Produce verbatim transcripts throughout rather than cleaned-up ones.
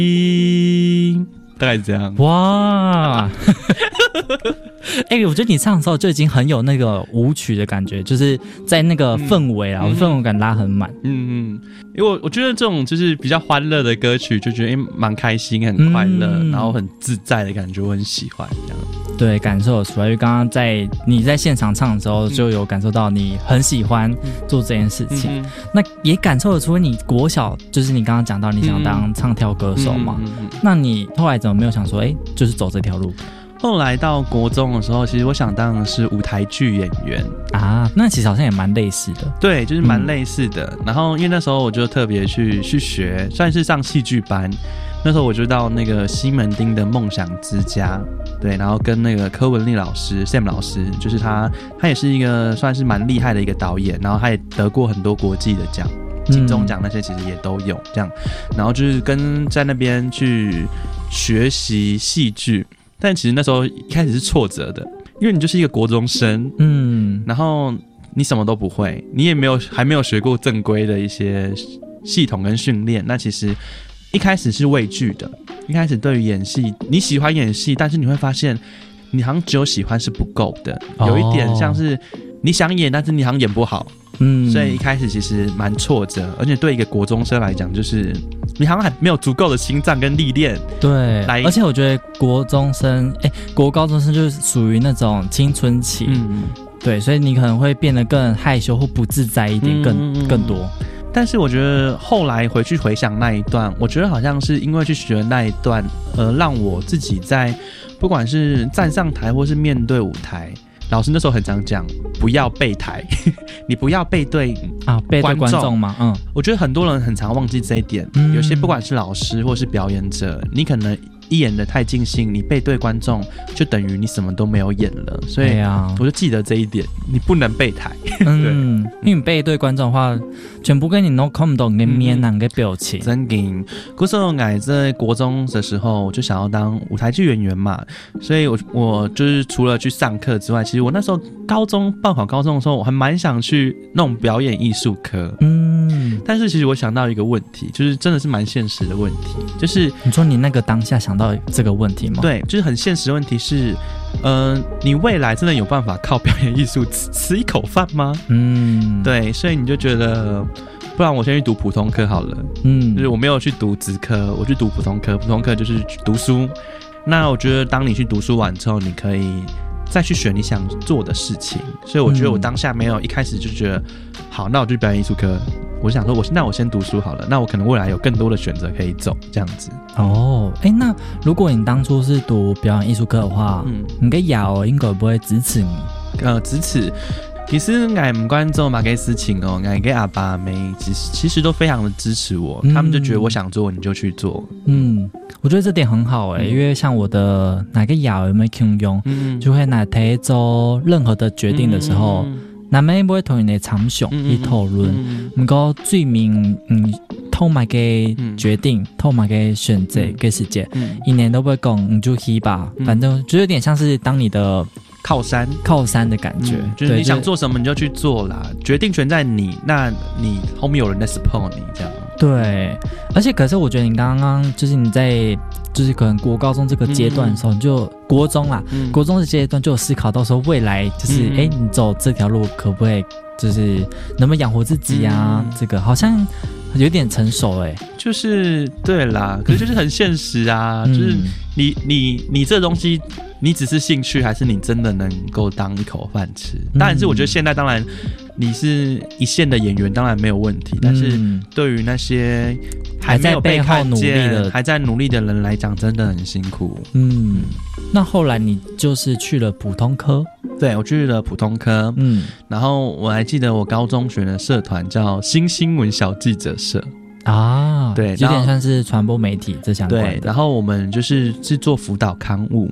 大概是这样。 哇！哎、欸，我觉得你唱的时候就已经很有那个舞曲的感觉，就是在那个氛围啊，嗯、氛围感拉很满。 嗯嗯，因为我我觉得这种就是比较欢乐的歌曲，就觉得蛮、欸、开心、很快乐、嗯，然后很自在的感觉，我很喜欢这样。 对，感受出来，因为刚刚在你在现场唱的时候，就有感受到你很喜欢做这件事情。嗯、那也感受得出你国小，就是你刚刚讲到你想当唱跳歌手嘛？嗯嗯嗯嗯、那你后来怎么没有想说，哎、欸，就是走这条路？ 后来到国中的时候，其实我想当的是舞台剧演员啊，那其实好像也蛮类似的。 对，就是蛮类似的、嗯。然后因为那时候我就特别去去学，算是上戏剧班。那时候我就到那个西门町的梦想之家，对，然后跟那个柯文丽老师 Sam 老师，就是他，他也是一个算是蛮厉害的一个导演，然后他也得过很多国际的奖，金钟奖那些其实也都有这样。然后就是跟在那边去学习戏剧。但其实那时候一开始是挫折的，因为你就是一个国中生，嗯，然后你什么都不会，你也没有还没有学过正规的一些系统跟训练，那其实一开始是畏惧的，一开始对于演戏，你喜欢演戏，但是你会发现你好像只有喜欢是不够的，有一点像是你想演，但是你好像演不好。嗯，所以一开始其实蛮挫折，而且对一个国中生来讲，就是你好像还没有足够的心脏跟历练。 对，而且我觉得国中生，哎、欸，国高中生就是属于那种青春期，嗯，对，所以你可能会变得更害羞或不自在一点，更、嗯、更多。 但是我觉得后来回去回想那一段，我觉得好像是因为去学那一段，呃，让我自己在不管是站上台或是面对舞台。老师那时候很常讲，不要背台，你不要背对啊，背对观众吗？嗯， 我觉得很多人很常忘记这一点。嗯、有些不管是老师或是表演者，你可能一演的太尽兴，你背对观众，就等于你什么都没有演了。所以我就记得这一点，你不能背台。 嗯，因为你背对观众的话，全部跟你都看不懂你的面囊跟表情。 真的，那时候我在国中的时候，我就想要当舞台剧演员嘛，所以我我就是除了去上课之外，其实我那时候高中报考高中的时候，我还蛮想去弄表演艺术科。嗯，但是其实我想到一个问题，就是真的是蛮现实的问题，就是你说你那个当下想到这个问题吗？ 对，就是很现实的问题是，呃，你未来真的有办法靠表演艺术吃吃一口饭吗？嗯，对，所以你就觉得，不然我先去读普通科好了。嗯，就是我没有去读职科，我去读普通科，普通科就是读书。那我觉得，当你去读书完之后，你可以再去选你想做的事情。所以我觉得我当下没有一开始就觉得，好，那我就表演艺术科。我想说我，那我先读书好了，那我可能未来有更多的选择可以走，这样子。 哦，哎，那如果你当初是读表演艺术科的话，嗯，你的爷哦应该不会支持你。 呃，支持。其实我不管做哪个事情哦，我跟阿爸阿妹其实其实都非常的支持我、嗯，他们就觉得我想做你就去做。 嗯，我觉得这点很好哎、欸嗯，因为像我的哪个牙有没有听用，嗯，就会哪天做任何的决定的时候。嗯那么不会同你的长想去讨论，不过最明嗯，透埋嘅决定，透埋嘅选择嘅时间，一年都不会讲你就去吧，反正就有点像是当你的靠山靠山的感觉、嗯， 就是你想做什么你就去做啦，决定权在你，那你后面有人在 support 你这样。 对，而且可是我觉得你刚刚就是你在就是可能国高中这个阶段的时候，嗯、你就国中啦、嗯，国中的阶段就有思考到说未来就是哎、嗯，你走这条路可不可以就是能不能养活自己啊？嗯、这个好像有点成熟哎、欸， 就是对啦，可是就是很现实啊，嗯、就是你你你这东西。你只是兴趣，还是你真的能够当一口饭吃？当然是，我觉得现在当然你是一线的演员，当然没有问题。但是对于那些还没有被看见、还在努力的人来讲，真的很辛苦。嗯， 那后来你就是去了普通科？ 对，我去了普通科。嗯，然后我还记得我高中选的社团叫新新闻小记者社。 啊，对，有点像是传播媒体这相关的。 对，然后我们就是是做辅导刊物。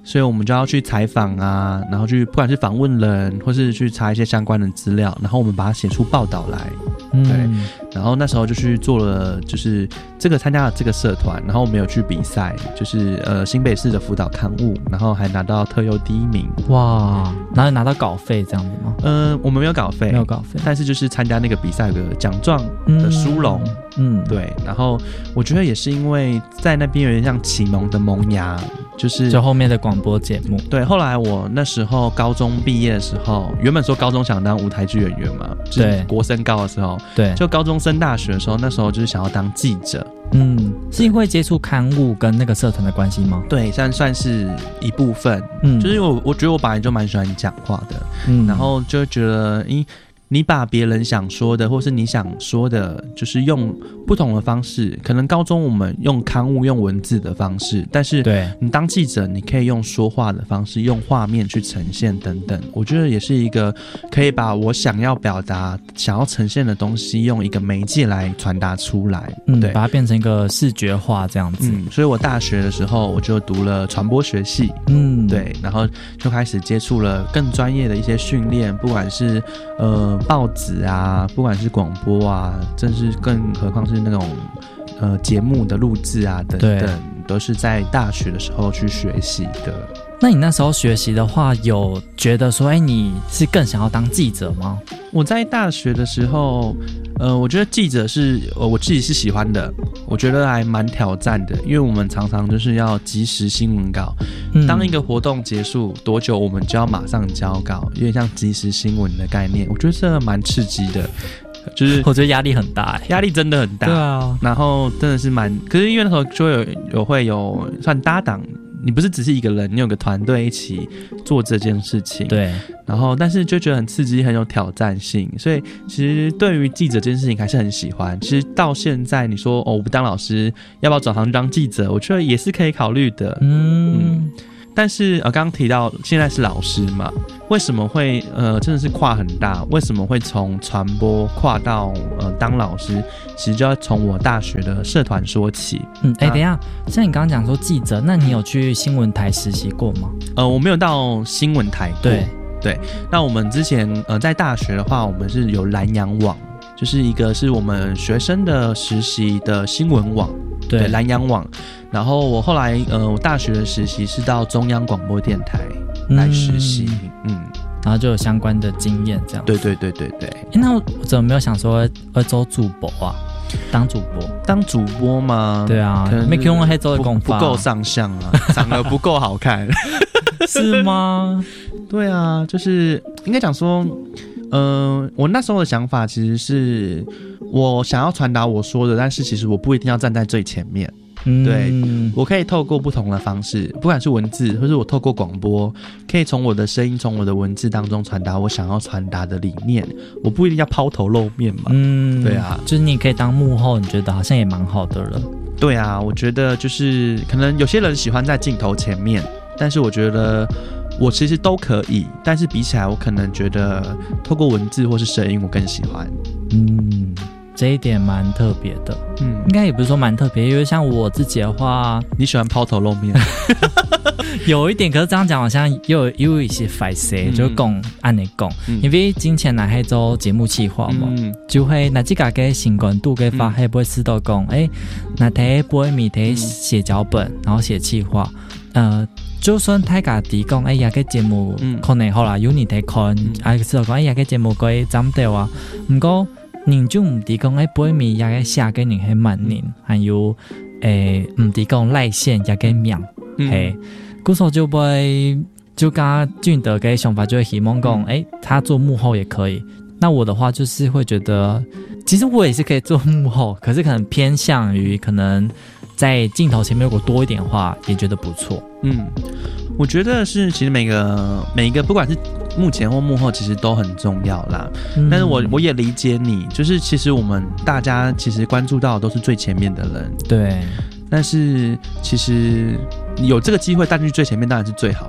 所以我们就要去采访啊，然后去不管是访问人，或是去查一些相关的资料，然后我们把它写出报道来。嗯，对。然后那时候就去做了，就是这个参加了这个社团，然后我们有去比赛，就是呃新北市的辅导刊物，然后还拿到特优第一名。 哇，然后拿到稿费这样子吗？ 呃，我们没有稿费， 没有稿费， 但是就是参加那个比赛有个奖状的殊荣。嗯，对。然后我觉得也是因为在那边有点像启蒙的萌芽，就是就后面的广播节目。 对，后来我那时候高中毕业的时候，原本说高中想当舞台剧演员嘛，就是国升高的时候， 对， 就高中升大学的时候，那时候就是想要当记者。 嗯，是因为接触刊物跟那个社团的关系吗？ 对，算算是一部分。嗯，就是我我觉得我本来就蛮喜欢讲话的，嗯，然后就觉得，咦。你把别人想说的，或是你想说的，就是用不同的方式。可能高中我们用刊物、用文字的方式，但是你当记者，你可以用说话的方式，用画面去呈现等等。我觉得也是一个可以把我想要表达、想要呈现的东西，用一个媒介来传达出来。 嗯，对，把它变成一个视觉化这样子。 嗯，所以我大学的时候我就读了传播学系。嗯，对，然后就开始接触了更专业的一些训练，不管是呃。报纸啊，不管是广播啊，甚至更何况是那种呃节目的录制啊等等，都是在大学的时候去学习的。 那你那时候学习的话，有觉得说，哎，你是更想要当记者吗？ 我在大学的时候，呃，我觉得记者是呃我自己是喜欢的，我觉得还蛮挑战的，因为我们常常就是要即时新闻稿，嗯、当一个活动结束多久，我们就要马上交稿，有点像即时新闻的概念，我觉得这蛮刺激的。就是我觉得压力很大、欸， 压力真的很大。 对啊， 然后真的是蛮，可是因为那时候就有有会有算搭档。你不是只是一个人，你有个团队一起做这件事情。 对， 然后但是就觉得很刺激，很有挑战性，所以其实对于记者这件事情还是很喜欢。其实到现在你说哦，我不当老师，要不要转行去当记者？我觉得也是可以考虑的。嗯。嗯，但是呃，刚刚提到现在是老师嘛，为什么会呃真的是跨很大？为什么会从传播跨到呃当老师？其实就要从我大学的社团说起。 嗯，哎、欸，等一下，像你刚刚讲说记者，那你有去新闻台实习过吗？ 呃，我没有到新闻台过。 对对，那我们之前呃在大学的话，我们是有蓝洋网，就是一个是我们学生的实习的新闻网。对，对蓝洋网。然后我后来呃，我大学的实习是到中央广播电台来实习，嗯，嗯然后就有相关的经验这样。 对对对对对。 那我怎么没有想说要做主播啊？当主播？ 当主播吗？ 对啊，可能没用黑周的功夫， 不够上相啊，长得不够好看， 是吗？ 对啊，就是应该讲说，嗯、呃，我那时候的想法其实是我想要传达我说的，但是其实我不一定要站在最前面。嗯、对，我可以透过不同的方式，不管是文字，或是我透过广播，可以从我的声音，从我的文字当中传达我想要传达的理念。我不一定要抛头露面嘛。嗯，对啊， 就是你可以当幕后，你觉得好像也蛮好的了。 对啊，我觉得就是可能有些人喜欢在镜头前面，但是我觉得我其实都可以，但是比起来，我可能觉得透过文字或是声音，我更喜欢。嗯。 这一点蛮特别的，嗯，应该也不是说蛮特别，因为像我自己的话， 你喜欢抛头露面， 有一点，可是这样讲好像又有一些反射，就讲按你讲，因为之前来迄做节目企划嘛，嗯、就会那几个嘅新闻度嘅发，还不会知道讲，哎，那睇不会米睇寫腳本，然後寫企劃，呃。就算大家提講，哎呀個節目可能好啦，有你睇看，啊知道講，哎呀個節目可以怎掉啊，唔過。人就唔提供誒背面也個下個人係萬年，還有誒唔提供賴線也個名，係，故所就會就跟俊德嘅想法就會希望講，誒他做幕後也可以。那我的話就是會覺得，其實我也是可以做幕後，可是可能偏向於可能在鏡頭前面如果多一點的話，也覺得不錯。嗯， 我覺得是其實每個每一個不管是幕前或幕後其實都很重要啦，嗯、但是我我也理解你，就是其實我們大家其實關注到的都是最前面的人， 對， 但是其實有這個機會帶進去最前面當然是最好的。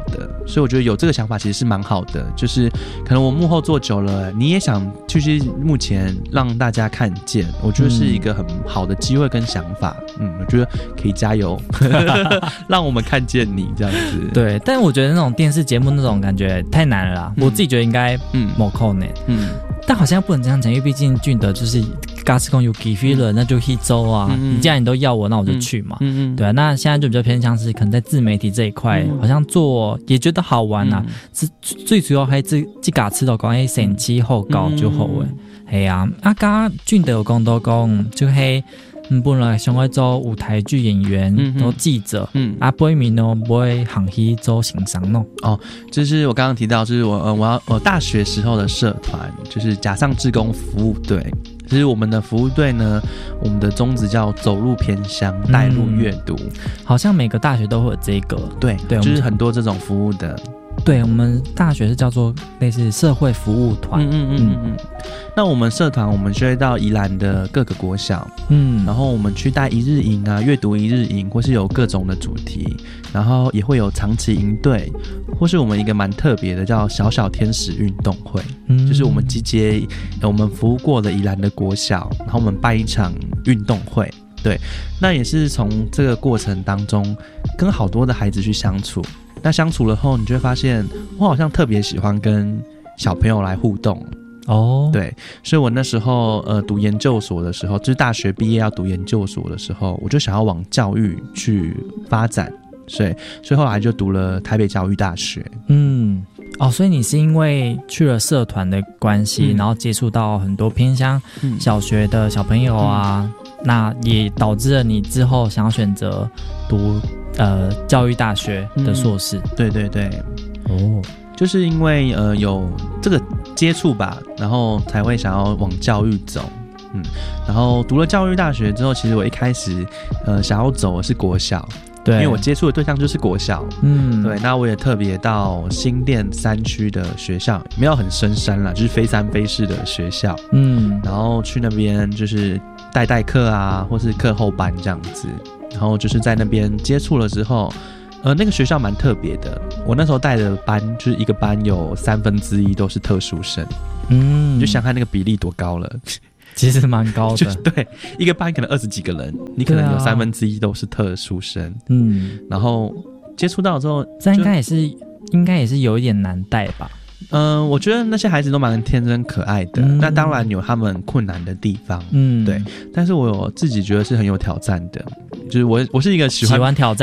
所以我觉得有这个想法其实是蛮好的，就是可能我幕后做久了，你也想去目前让大家看见，我觉得是一个很好的机会跟想法。嗯，我觉得可以加油，让我们看见你这样子。 对，但我觉得那种电视节目那种感觉太难了啦，嗯、我自己觉得应该嗯某扣呢，嗯，但好像不能这样讲，因为毕竟俊德就是嘎斯公有给飞了，那就一周啊，嗯、你既然你都要我，那我就去嘛，嗯嗯，对啊，那现在就比较偏向是可能在自媒体这一块，嗯、好像做也觉得好玩啊，是、嗯、最主要还这这嘎吃到讲诶，成绩好高就好诶，系啊，啊，刚俊德有讲到讲就系。嗯，本來想要做舞台劇演員，嗯、做記者，嗯，啊，背面呢不會行去做行商咯。 哦，就是我剛剛提到，就是我呃我要我大學時候的社團，就是甲上志工服務隊。其實我們的服務隊呢，我們的宗旨叫走入偏鄉，帶入閱讀、嗯。 好像每個大學都會有這個， 對對，就是很多這種服務的。 对，我们大学是叫做类似社会服务团。嗯嗯嗯嗯嗯。 那我们社团，我们就会到宜兰的各个国小，嗯，然后我们去带一日营啊，阅读一日营，或是有各种的主题，然后也会有长期营队，或是我们一个蛮特别的叫小小天使运动会，嗯，就是我们集结我们服务过的宜兰的国小，然后我们办一场运动会。对，那也是从这个过程当中跟好多的孩子去相处。那相处了后，你就会发现，我好像特别喜欢跟小朋友来互动哦。对，所以我那时候呃读研究所的时候，就是大学毕业要读研究所的时候，我就想要往教育去发展，所以所以后来就读了台北教育大学。 嗯，哦，所以你是因为去了社团的关系，嗯、然后接触到很多偏乡小学的小朋友啊，嗯、那也导致了你之后想要选择读。呃，教育大学的硕士、嗯，对对对，哦，就是因为呃有这个接触吧，然后才会想要往教育走，嗯，然后读了教育大学之后，其实我一开始呃想要走的是国小，对，因为我接触的对象就是国小，嗯，对，那我也特别到新店山区的学校，没有很深山啦，就是非三非四的学校，嗯，然后去那边就是带带课啊，或是课后班这样子。然后就是在那边接触了之后，呃，那个学校蛮特别的。我那时候带的班，就是一个班有三分之一都是特殊生，嗯，你就想看那个比例多高了， 其实蛮高的。 对，一个班可能二十几个人，你可能有三分之一都是特殊生，嗯，然后接触到之后， 这应该也是应该也是有一点难带吧。 嗯、呃，我觉得那些孩子都蛮天真可爱的，那、嗯、当然有他们困难的地方，嗯，对。但是我自己觉得是很有挑战的，就是我我是一个喜欢喜欢挑战。